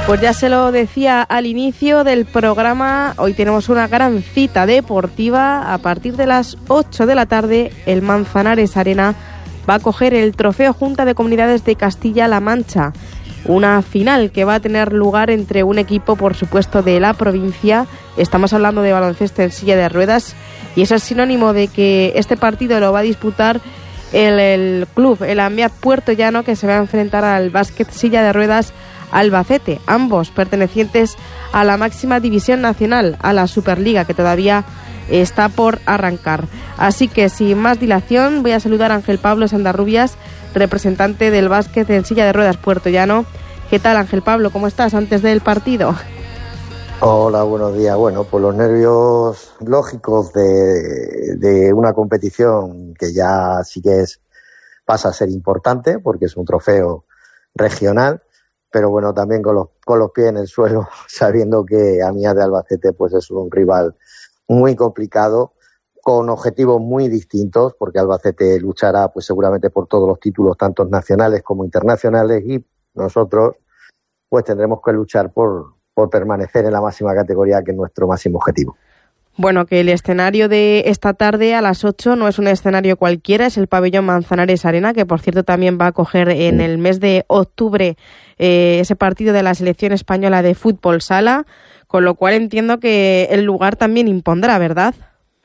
Pues ya se lo decía al inicio del programa, hoy tenemos una gran cita deportiva. A partir de las 8 de la tarde, el Manzanares Arena va a coger el Trofeo Junta de Comunidades de Castilla-La Mancha. Una final que va a tener lugar entre un equipo, por supuesto, de la provincia. Estamos hablando de baloncesto en silla de ruedas y eso es sinónimo de que este partido lo va a disputar el club, el Amiat Puertollano, que se va a enfrentar al básquet silla de ruedas Albacete, ambos pertenecientes a la máxima división nacional, a la Superliga, que todavía está por arrancar. Así que sin más dilación voy a saludar a Ángel Pablo Sandarrubias, representante del básquet en silla de ruedas puertollano. ¿Qué tal, Ángel Pablo? ¿Cómo estás antes del partido? Hola, buenos días. Bueno, pues los nervios lógicos de una competición que ya sí que pasa a ser importante porque es un trofeo regional, pero bueno, también con los pies en el suelo, sabiendo que Amiat de Albacete pues es un rival muy complicado, con objetivos muy distintos, porque Albacete luchará pues seguramente por todos los títulos, tanto nacionales como internacionales, y nosotros pues tendremos que luchar por permanecer en la máxima categoría, que es nuestro máximo objetivo. Bueno, que el escenario de esta tarde a las 8 no es un escenario cualquiera, es el pabellón Manzanares Arena, que por cierto también va a acoger en el mes de octubre ese partido de la selección española de fútbol sala, con lo cual entiendo que el lugar también impondrá, ¿verdad?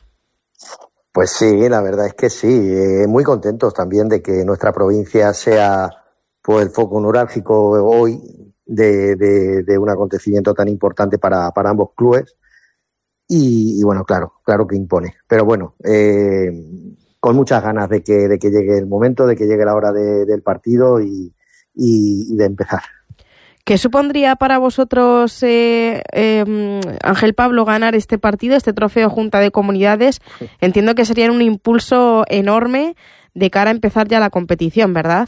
Pues sí, la verdad es que sí, muy contentos también de que nuestra provincia sea pues el foco neurálgico hoy de un acontecimiento tan importante para ambos clubes. Y bueno, claro que impone. Pero bueno, con muchas ganas de que llegue el momento, de que llegue la hora del partido y de empezar. ¿Qué supondría para vosotros, Ángel Pablo, ganar este partido, este trofeo Junta de Comunidades? Entiendo que sería un impulso enorme de cara a empezar ya la competición, ¿verdad?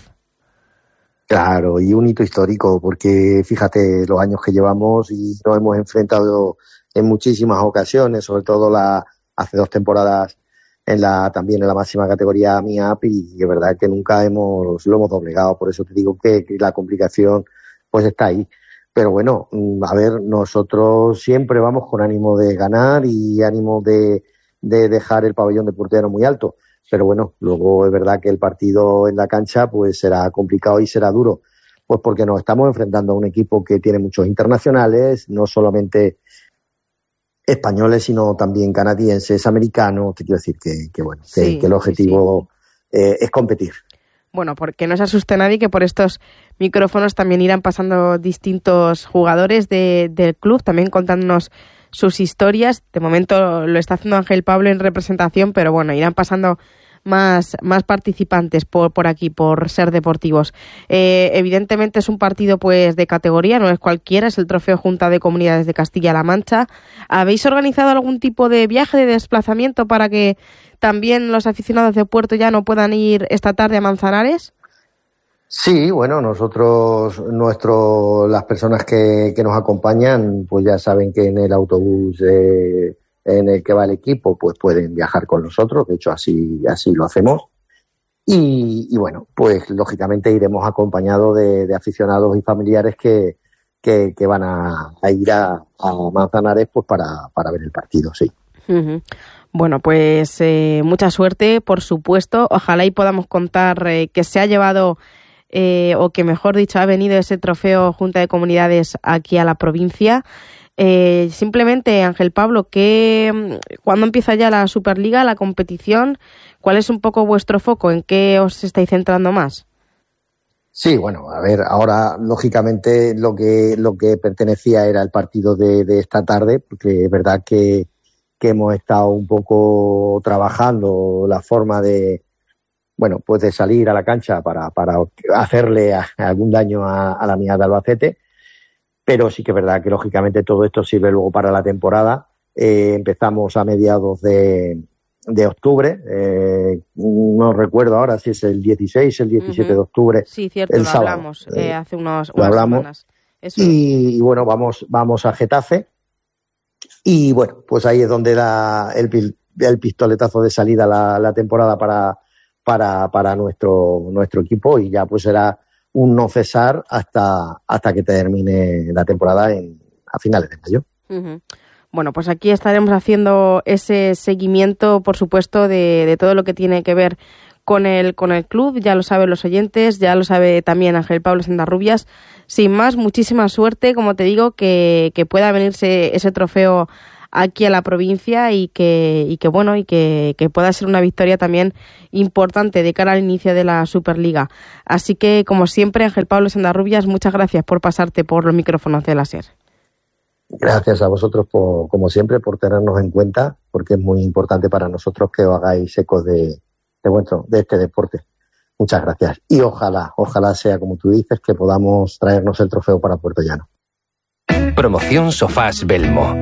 Claro, y un hito histórico, porque fíjate los años que llevamos y nos hemos enfrentado en muchísimas ocasiones, sobre todo hace 2 temporadas también en la máxima categoría MIAP, y de verdad que nunca lo hemos doblegado. Por eso te digo que la complicación pues está ahí. Pero bueno, a ver, nosotros siempre vamos con ánimo de ganar y ánimo de dejar el pabellón de Puertollano muy alto. Pero bueno, luego es verdad que el partido en la cancha pues será complicado y será duro, pues porque nos estamos enfrentando a un equipo que tiene muchos internacionales, no solamente españoles, sino también canadienses, americanos. Te quiero decir que bueno, sí, que el objetivo es competir. Bueno, porque no se asuste nadie, que por estos micrófonos también irán pasando distintos jugadores del club, también contándonos sus historias. De momento lo está haciendo Ángel Pablo en representación, pero bueno, irán pasando más participantes por aquí, por Ser Deportivos. Evidentemente es un partido pues de categoría, no es cualquiera, es el Trofeo Junta de Comunidades de Castilla-La Mancha. ¿Habéis organizado algún tipo de viaje, de desplazamiento para que también los aficionados de Puertollano puedan ir esta tarde a Manzanares? Sí, bueno, las personas que nos acompañan, pues ya saben que en el autobús en el que va el equipo, pues pueden viajar con nosotros. De hecho, así lo hacemos. Y bueno, pues lógicamente iremos acompañados de aficionados y familiares que van a ir a Manzanares pues para ver el partido, sí. Uh-huh. Bueno, pues mucha suerte, por supuesto. Ojalá y podamos contar que se ha llevado, o que mejor dicho, ha venido ese trofeo Junta de Comunidades aquí a la provincia. Simplemente, Ángel Pablo, ¿cuándo empieza ya la Superliga, la competición? ¿Cuál es un poco vuestro foco? ¿En qué os estáis centrando más? Sí, bueno, a ver, ahora lógicamente lo que pertenecía era el partido de esta tarde, porque es verdad que hemos estado un poco trabajando la forma de salir a la cancha para hacerle algún daño a la Amiat de Albacete. Pero sí que es verdad que lógicamente todo esto sirve luego para la temporada. Empezamos a mediados de octubre, no recuerdo ahora si es el 16, el 17 de octubre. Sí, cierto, el lo sábado. Hablamos hace unas semanas. Eso y bueno, vamos a Getafe. Y bueno, pues ahí es donde da el pistoletazo de salida la temporada para nuestro equipo, y ya pues será un no cesar hasta que termine la temporada a finales de mayo. Uh-huh. Bueno, pues aquí estaremos haciendo ese seguimiento, por supuesto, de todo lo que tiene que ver con el club. Ya lo saben los oyentes, ya lo sabe también Ángel Pablo Sendarrubias. Sin más, muchísima suerte, como te digo, que pueda venirse ese trofeo aquí a la provincia y que pueda ser una victoria también importante de cara al inicio de la Superliga. Así que, como siempre, Ángel Pablo Sendarrubias, muchas gracias por pasarte por los micrófonos de la SER. Gracias a vosotros, como siempre, por tenernos en cuenta, porque es muy importante para nosotros que os hagáis eco de este deporte. Muchas gracias. Y ojalá sea como tú dices, que podamos traernos el trofeo para Puerto Llano. Promoción Sofás Belmo.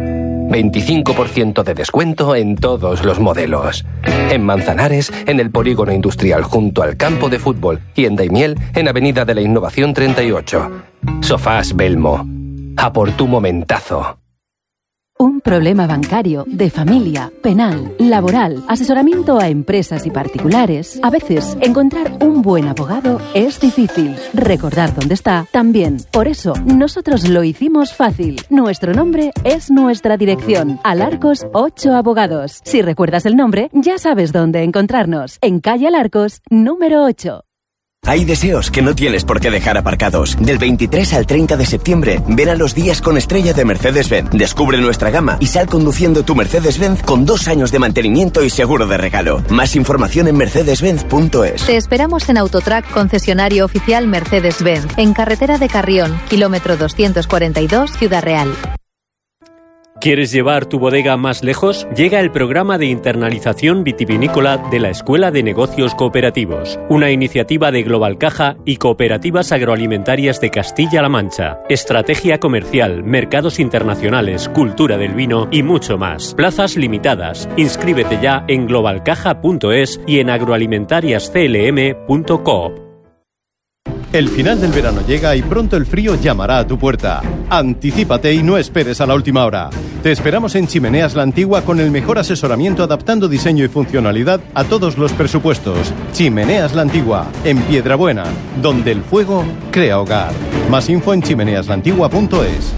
25% de descuento en todos los modelos. En Manzanares, en el Polígono Industrial junto al campo de fútbol, y en Daimiel, en Avenida de la Innovación 38. Sofás Belmo. A por tu momentazo. Un problema bancario, de familia, penal, laboral, asesoramiento a empresas y particulares. A veces, encontrar un buen abogado es difícil. Recordar dónde está, también. Por eso, nosotros lo hicimos fácil. Nuestro nombre es nuestra dirección. Alarcos 8 Abogados. Si recuerdas el nombre, ya sabes dónde encontrarnos. En calle Alarcos, número 8. Hay deseos que no tienes por qué dejar aparcados. Del 23 al 30 de septiembre, ven a los días con estrella de Mercedes-Benz. Descubre nuestra gama y sal conduciendo tu Mercedes-Benz con 2 años de mantenimiento y seguro de regalo. Más información en mercedes-benz.es. Te esperamos en Autotrack, concesionario oficial Mercedes-Benz, en carretera de Carrión, kilómetro 242, Ciudad Real. ¿Quieres llevar tu bodega más lejos? Llega el programa de internalización vitivinícola de la Escuela de Negocios Cooperativos, una iniciativa de Global Caja y Cooperativas Agroalimentarias de Castilla-La Mancha. Estrategia comercial, mercados internacionales, cultura del vino y mucho más. Plazas limitadas. Inscríbete ya en globalcaja.es y en agroalimentariasclm.coop. El final del verano llega y pronto el frío llamará a tu puerta. Anticípate y no esperes a la última hora. Te esperamos en Chimeneas La Antigua con el mejor asesoramiento adaptando diseño y funcionalidad a todos los presupuestos. Chimeneas La Antigua, en Piedrabuena, donde el fuego crea hogar. Más info en chimeneaslantigua.es.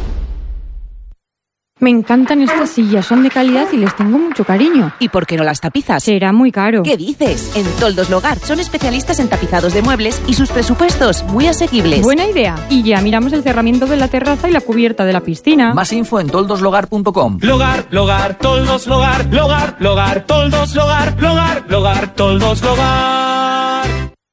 Me encantan estas sillas, son de calidad y les tengo mucho cariño. ¿Y por qué no las tapizas? Será muy caro. ¿Qué dices? En Toldos Logar son especialistas en tapizados de muebles y sus presupuestos muy asequibles. Buena idea. Y ya miramos el cerramiento de la terraza y la cubierta de la piscina. Más info en toldoslogar.com. Logar, Toldos Logar, Logar, Toldos Logar, Logar, Toldos Logar.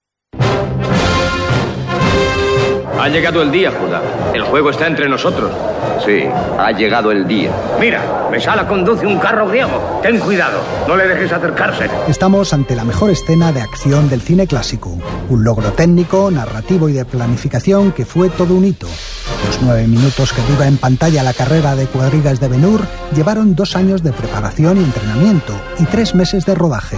Ha llegado el día, Judá. El juego está entre nosotros. Sí, ha llegado el día. Mira, Mesala conduce un carro griego. Ten cuidado, no le dejes acercarse. Estamos ante la mejor escena de acción del cine clásico. Un logro técnico, narrativo y de planificación que fue todo un hito. Los 9 minutos que dura en pantalla la carrera de cuadrigas de Ben-Hur llevaron 2 años de preparación y entrenamiento y 3 meses de rodaje.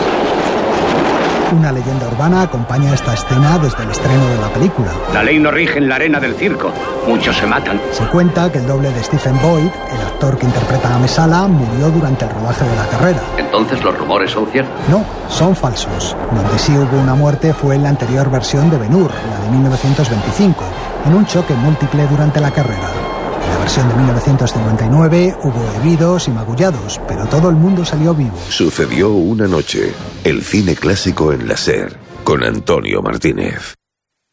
Una leyenda urbana acompaña esta escena desde el estreno de la película. La ley no rige en la arena del circo. Muchos se matan. Se cuenta que el doble de Stephen Boyd, el actor que interpreta a Mesala, murió durante el rodaje de la carrera. ¿Entonces los rumores son ciertos? No, son falsos. Donde sí hubo una muerte fue en la anterior versión de Ben-Hur, la de 1925, en un choque múltiple durante la carrera. En la versión de 1959 hubo heridos y magullados, pero todo el mundo salió vivo. Sucedió una noche. El cine clásico en la SER, con Antonio Martínez.